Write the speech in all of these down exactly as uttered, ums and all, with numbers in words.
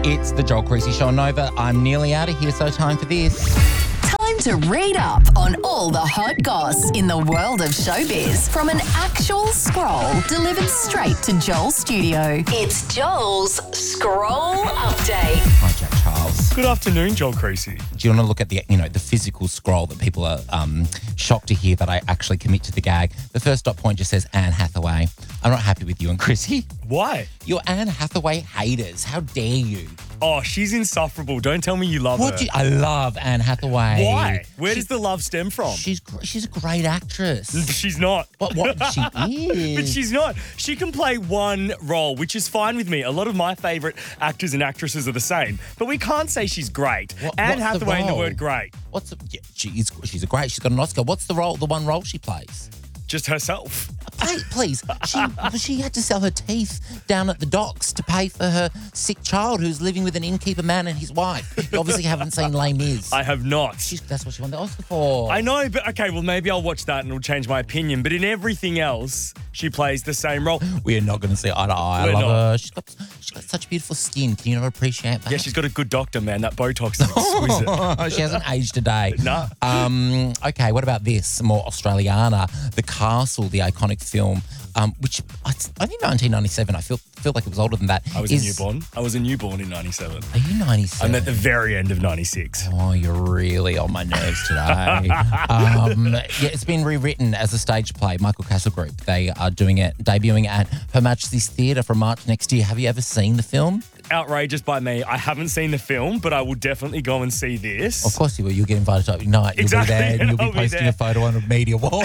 It's the Joel Creasy Show on Nova. I'm nearly out of here, so time for this. Time to read up on all the hot goss in the world of showbiz from an actual scroll delivered straight to Joel's studio. It's Joel's Scroll Update. Hi, Jack Charles. Good afternoon, Joel Creasy. Do you want to look at the, you know, the physical scroll that people are um, shocked to hear that I actually commit to the gag? The first dot point just says Anne Hathaway. I'm not happy with you and Chrissy. Why? You're Anne Hathaway haters. How dare you? Oh, she's insufferable. Don't tell me you love What her. do you, I love Anne Hathaway. Why? Where She- does the love stem from? She's gr- she's a great actress. She's not. What what she is? But she's not. She can play one role, which is fine with me. A lot of my favourite actors and actresses are the same. But we can't say she's great. What- Anne what's the Hathaway in the role? word great. What's the, yeah, she's she's a great. She's got an Oscar. What's the role? The one role she plays? Just herself. Please, please. She she had to sell her teeth down at the docks to pay for her sick child who's living with an innkeeper man and his wife. You obviously haven't seen Les Mis. I have not. She's, that's what she won the Oscar for. I know, but okay, well, maybe I'll watch that and it'll change my opinion. But in everything else, she plays the same role. We are not going to see eye to eye. We're I love not. her. She's got she's got such beautiful skin. Can you not appreciate that? Yeah, she's got a good doctor, man. That Botox is exquisite. She hasn't aged a day. No. Um, okay, what about this? More Australiana. The Castle, the iconic film, um, which I, I think nineteen ninety-seven. I feel feel like it was older than that. I was is- a newborn. I was a newborn in ninety-seven. Are you ninety-seven? I'm at the very end of ninety-six. Oh, you're really on my nerves today. um, yeah, it's been rewritten as a stage play. Michael Castle Group. They are doing it, debuting at Her Majesty's Theatre from March next year. Have you ever seen the film? Outrageous by me. I haven't seen the film, but I will definitely go and see this. Of course you will. You'll get invited to opening night. You'll Exactly, be there and and you'll be I'll be posting there. a photo on a media wall.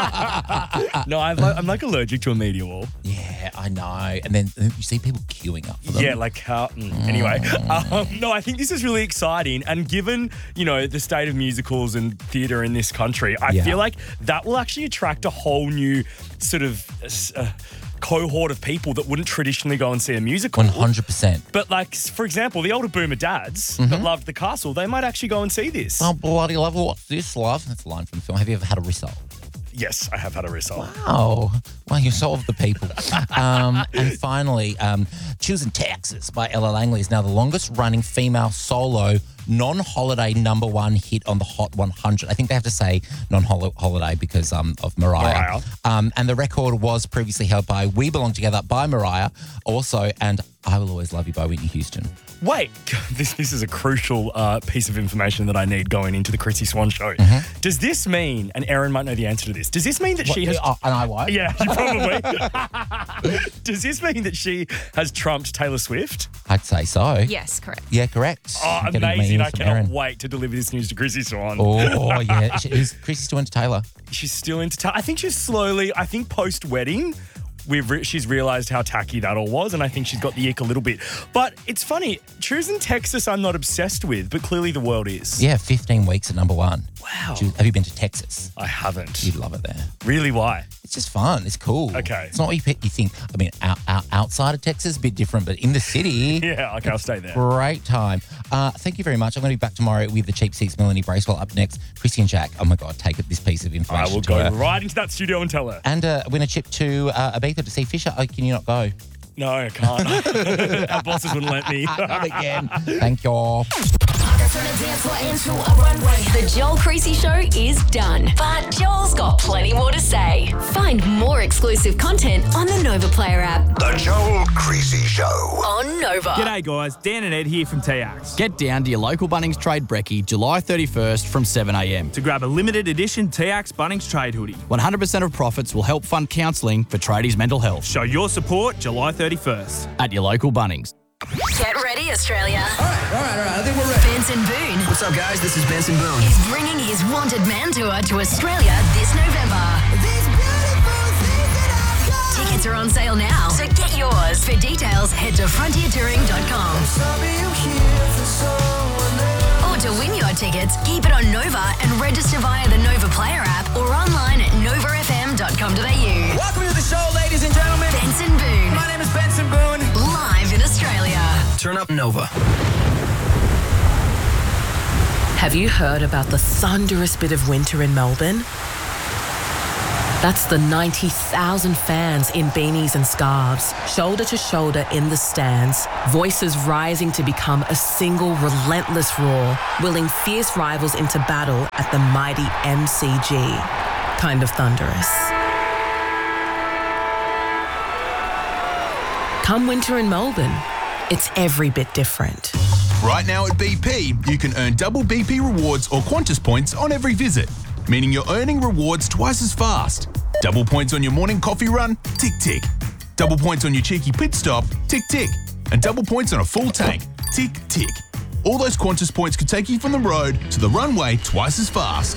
No, I'm like, I'm like allergic to a media wall. Yeah, I know. And then you see people queuing up for them. Yeah, like how. Mm, anyway, um, no, I think this is really exciting. And given, you know, the state of musicals and theatre in this country, I Yeah. feel like that will actually attract a whole new sort of uh, cohort of people that wouldn't traditionally go and see a musical. one hundred percent. But like, for example, the older boomer dads that loved The Castle, they might actually go and see this. Oh, bloody love. What's this, love? That's a line from the film. Have you ever had a risol? Yes, I have had a result. Oh, well, you solved the people. um, and finally, um, Choosing Texas by Ella Langley is now the longest running female solo non-holiday number one hit on the Hot one hundred. I think they have to say non-holiday because um, of Mariah. Mariah. Um, and the record was previously held by We Belong Together by Mariah also, and I Will Always Love You by Whitney Houston. Wait, this this is a crucial uh, piece of information that I need going into the Chrissy Swan show. Does this mean, and Erin might know the answer to this, does this mean that she has... Oh, and I won't. Yeah, you probably. Does this mean that she has trumped Taylor Swift? I'd say so. Yes, correct. Yeah, correct. Oh, I'm getting my amazing. news I from cannot Erin. wait to deliver this news to Chrissy Swan. Oh, yeah. She- Is Chrissy still into Taylor? She's still into... Ta- I think she's slowly... I think post-wedding... We've re- she's realised how tacky that all was, and I think she's got the ick a little bit. But it's funny, Choosing Texas I'm not obsessed with, but clearly the world is. Yeah, fifteen weeks at number one. Wow. Choose- Have you been to Texas? I haven't. You'd love it there. Really, why? It's just fun. It's cool. Okay. It's not what you, pe- you think. I mean, out, out, outside of Texas, a bit different, but in the city, Yeah, okay, I'll stay there. great time. Uh, thank you very much. I'm going to be back tomorrow with the Cheap Seats Melanie Bracewell up next. Chrissy and Jack, oh my God, take this piece of information I will to go her. right into that studio and tell her. And uh, win a trip to uh, Ibiza to see Fisher. Oh, can you not go? No, I can't. Our bosses wouldn't let me. Not again. Thank you. The Joel Creasy Show is done, but Joel's got plenty more to say. Find more exclusive content on the Nova Player app. The Joel Creasy Show. On Nova. G'day guys, Dan and Ed here from T Axe. Get down to your local Bunnings Trade Brekkie July thirty-first from seven a m. To grab a limited edition T Axe Bunnings Trade hoodie. one hundred percent of profits will help fund counselling for tradies' mental health. Show your support July thirty-first. At your local Bunnings. Get ready, Australia. All right, all right, all right. I think we're ready. Benson Boone What's up, guys? This is Benson Boone. is bringing his Wanted Man tour to Australia this November. Tickets are on sale now, so get yours. For details, head to frontier touring dot com. Or to win your tickets, keep it on Nova and register via the Nova Player app or online at nova f m dot com dot a u. Welcome to the show, ladies and gentlemen. Benson Boone, My name is Benson Boone. live in Australia. Turn up Nova. Have you heard about the thunderous bit of winter in Melbourne? That's the ninety thousand fans in beanies and scarves, shoulder to shoulder in the stands, voices rising to become a single relentless roar, willing fierce rivals into battle at the mighty M C G. Kind of thunderous. Come winter in Melbourne, it's every bit different. Right now at B P, you can earn double B P rewards or Qantas points on every visit, meaning you're earning rewards twice as fast. Double points on your morning coffee run? Tick, tick. Double points on your cheeky pit stop? Tick, tick. And double points on a full tank? Tick, tick. All those Qantas points could take you from the road to the runway twice as fast.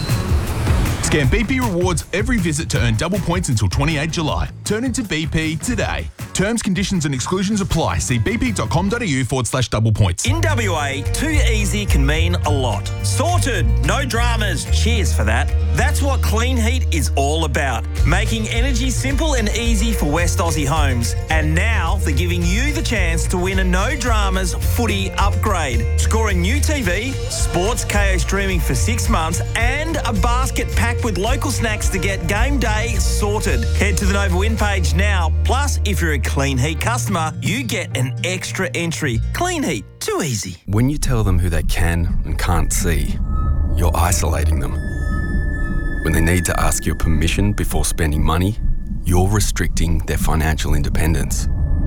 Scan B P rewards every visit to earn double points until twenty-eighth of July. Turn into B P today. Terms, conditions and exclusions apply. See bp.com.au forward slash double points. In W A, too easy can mean a lot. Sorted, no dramas, cheers for that. That's what Clean Heat is all about. Making energy simple and easy for West Aussie homes. And now they're giving you the chance to win a no dramas footy upgrade. Scoring new T V, Sports K O streaming for six months and a basket packed with local snacks to get game day sorted. Head to the Nova Win page now. Plus, if you're a Clean Heat customer, you get an extra entry. Clean Heat, too easy. When you tell them who they can and can't see, you're isolating them. When they need to ask your permission before spending money, you're restricting their financial independence.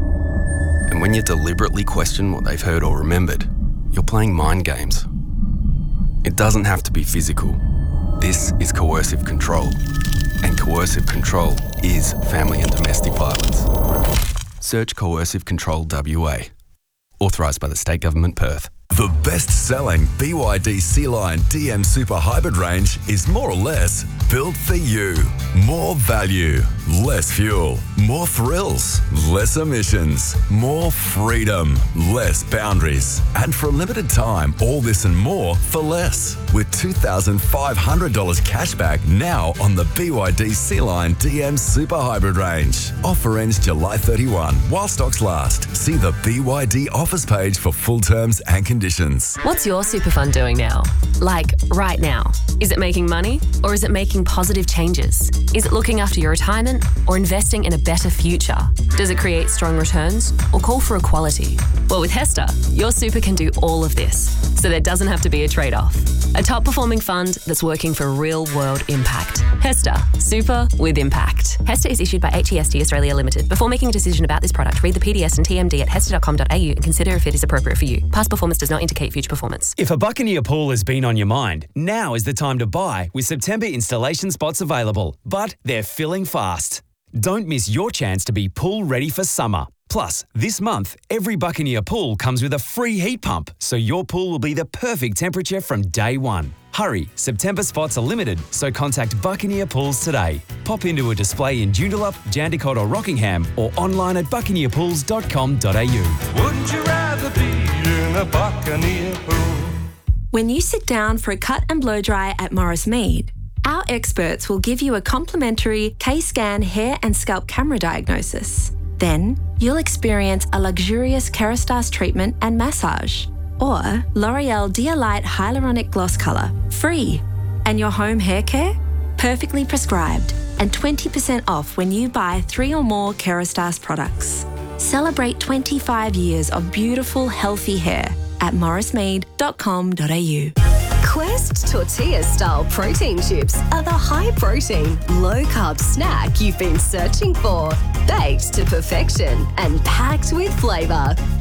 And when you deliberately question what they've heard or remembered, you're playing mind games. It doesn't have to be physical. This is coercive control. And coercive control is family and domestic violence. Search Coercive Control W A. Authorised by the State Government, Perth. The best-selling B Y D C-Line D M Super Hybrid range is more or less built for you. More value, less fuel, more thrills, less emissions, more freedom, less boundaries. And for a limited time, all this and more for less. With two thousand five hundred dollars cashback now on the B Y D C-Line D M Super Hybrid range. Offer ends July thirty-first while stocks last. See the B Y D offers page for full terms and conditions. What's your super fund doing now? Like, right now? Is it making money or is it making positive changes? Is it looking after your retirement or investing in a better future? Does it create strong returns or call for equality? Well, with Hester, your super can do all of this, so there doesn't have to be a trade-off. A top-performing fund that's working for real-world impact. Hester, super with impact. Hester is issued by H E S T Australia Limited. Before making a decision about this product, read the P D S and T M D at hester dot com dot a u and consider if it is appropriate for you. Past performance does not indicate future performance. If a Buccaneer pool has been on your mind, now is the time to buy with September installation spots available. But they're filling fast. Don't miss your chance to be pool ready for summer. Plus, this month, every Buccaneer pool comes with a free heat pump, so your pool will be the perfect temperature from day one. Hurry, September spots are limited, so contact Buccaneer Pools today. Pop into a display in Joondalup, Jandakot or Rockingham or online at buccaneer pools dot com dot a u. Wouldn't you rather be in a Buccaneer pool? When you sit down for a cut and blow dry at Morris Mead, our experts will give you a complimentary K-Scan hair and scalp camera diagnosis. Then, you'll experience a luxurious Kerastase treatment and massage, or L'Oreal Dialight Hyaluronic Gloss Colour, free. And your home hair care? Perfectly prescribed and twenty percent off when you buy three or more Kerastase products. Celebrate twenty-five years of beautiful, healthy hair at morris mead dot com dot a u. Quest tortilla-style protein chips are the high-protein, low-carb snack you've been searching for. Baked to perfection and packed with flavour.